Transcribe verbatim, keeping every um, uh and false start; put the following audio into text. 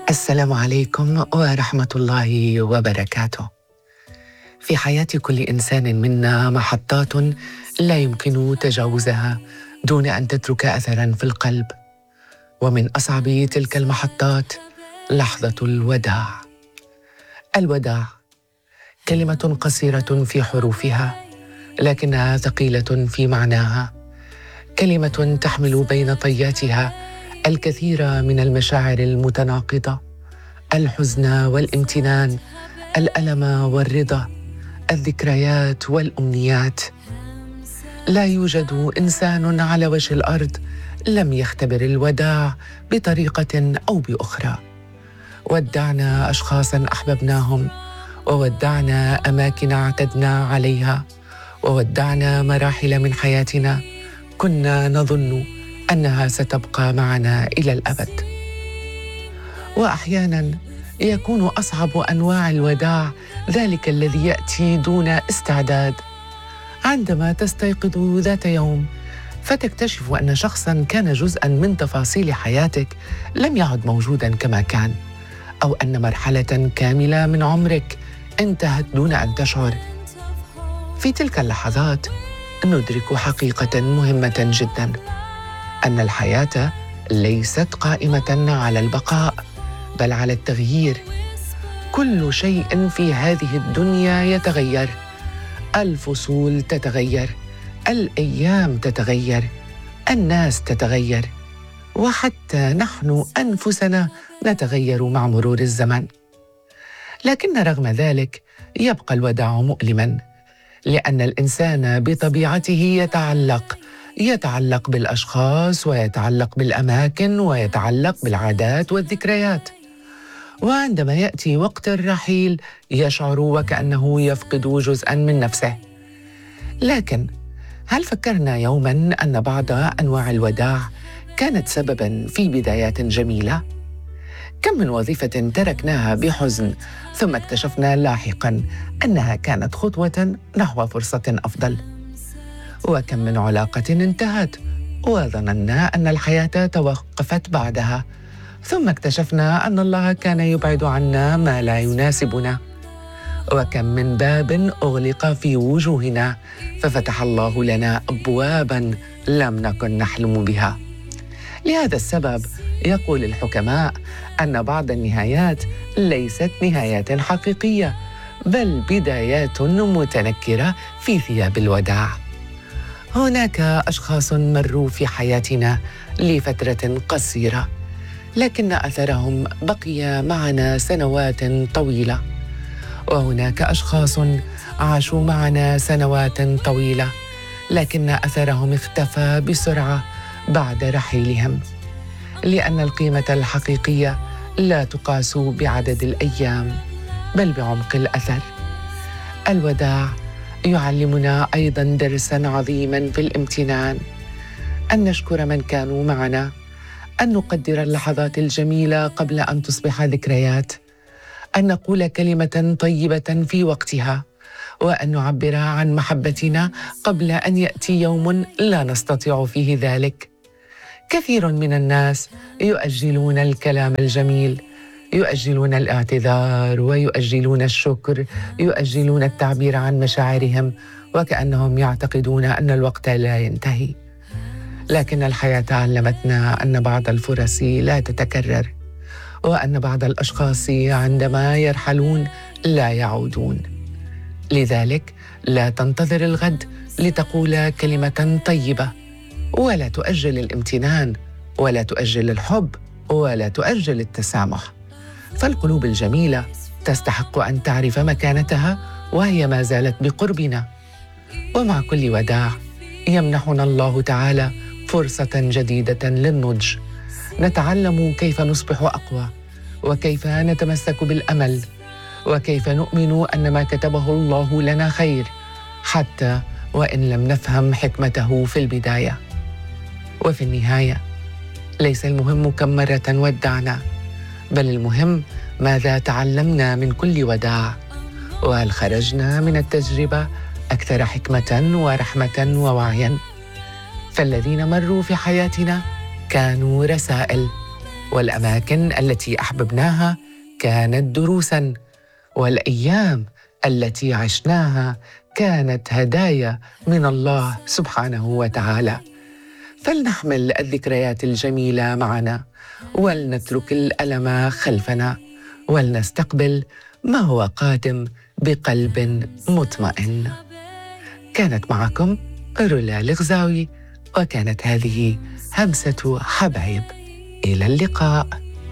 السلام عليكم ورحمة الله وبركاته. في حياة كل إنسان منا محطات لا يمكن تجاوزها دون أن تترك أثراً في القلب، ومن أصعب تلك المحطات لحظة الوداع. الوداع كلمة قصيرة في حروفها، لكنها ثقيلة في معناها، كلمة تحمل بين طياتها الكثير من المشاعر المتناقضة، الحزن والامتنان، الألم والرضا، الذكريات والأمنيات. لا يوجد إنسان على وجه الأرض لم يختبر الوداع بطريقة أو بأخرى. ودعنا أشخاصاً أحببناهم، وودعنا أماكن اعتدنا عليها، وودعنا مراحل من حياتنا كنا نظن أنها ستبقى معنا إلى الأبد. وأحياناً يكون أصعب أنواع الوداع ذلك الذي يأتي دون استعداد، عندما تستيقظ ذات يوم فتكتشف أن شخصاً كان جزءاً من تفاصيل حياتك لم يعد موجوداً كما كان، أو أن مرحلة كاملة من عمرك انتهت دون أن تشعر. في تلك اللحظات ندرك حقيقة مهمة جداً، أن الحياة ليست قائمة على البقاء بل على التغيير. كل شيء في هذه الدنيا يتغير، الفصول تتغير، الأيام تتغير، الناس تتغير، وحتى نحن أنفسنا نتغير مع مرور الزمن. لكن رغم ذلك يبقى الوداع مؤلماً، لأن الإنسان بطبيعته يتعلق يتعلق بالأشخاص، ويتعلق بالأماكن، ويتعلق بالعادات والذكريات. وعندما يأتي وقت الرحيل يشعر وكأنه يفقد جزءاً من نفسه. لكن هل فكرنا يوماً أن بعض أنواع الوداع كانت سبباً في بدايات جميلة؟ كم من وظيفة تركناها بحزن ثم اكتشفنا لاحقاً أنها كانت خطوة نحو فرصة أفضل؟ وكم من علاقة انتهت وظننا أن الحياة توقفت بعدها، ثم اكتشفنا أن الله كان يبعد عنا ما لا يناسبنا؟ وكم من باب أغلق في وجوهنا ففتح الله لنا أبواباً لم نكن نحلم بها. لهذا السبب يقول الحكماء أن بعض النهايات ليست نهايات حقيقية، بل بدايات متنكرة في ثياب الوداع. هناك أشخاص مروا في حياتنا لفترة قصيرة، لكن أثرهم بقي معنا سنوات طويلة. وهناك أشخاص عاشوا معنا سنوات طويلة، لكن أثرهم اختفى بسرعة بعد رحيلهم، لأن القيمة الحقيقية لا تقاس بعدد الأيام بل بعمق الأثر. الوداع يعلمنا أيضاً درساً عظيماً في الامتنان، أن نشكر من كانوا معنا، أن نقدر اللحظات الجميلة قبل أن تصبح ذكريات، أن نقول كلمة طيبة في وقتها، وأن نعبر عن محبتنا قبل أن يأتي يوم لا نستطيع فيه ذلك. كثير من الناس يؤجلون الكلام الجميل، يؤجلون الاعتذار، ويؤجلون الشكر، يؤجلون التعبير عن مشاعرهم، وكأنهم يعتقدون أن الوقت لا ينتهي. لكن الحياة علمتنا أن بعض الفرص لا تتكرر، وأن بعض الأشخاص عندما يرحلون لا يعودون. لذلك لا تنتظر الغد لتقول كلمة طيبة، ولا تؤجل الامتنان، ولا تؤجل الحب، ولا تؤجل التسامح. فالقلوب الجميلة تستحق أن تعرف مكانتها، وهي ما زالت بقربنا. ومع كل وداع يمنحنا الله تعالى فرصة جديدة للنضج، نتعلم كيف نصبح أقوى، وكيف نتمسك بالأمل، وكيف نؤمن أن ما كتبه الله لنا خير، حتى وإن لم نفهم حكمته في البداية. وفي النهاية ليس المهم كم مرة ودعنا، بل المهم ماذا تعلمنا من كل وداع، وهل خرجنا من التجربة أكثر حكمة ورحمة ووعياً. فالذين مروا في حياتنا كانوا رسائل، والأماكن التي أحببناها كانت دروساً، والأيام التي عشناها كانت هدايا من الله سبحانه وتعالى. فلنحمل الذكريات الجميلة معنا، ولنترك الألم خلفنا، ولنستقبل ما هو قادم بقلب مطمئن. كانت معكم رولا الغزاوي، وكانت هذه همسة حبايب. إلى اللقاء.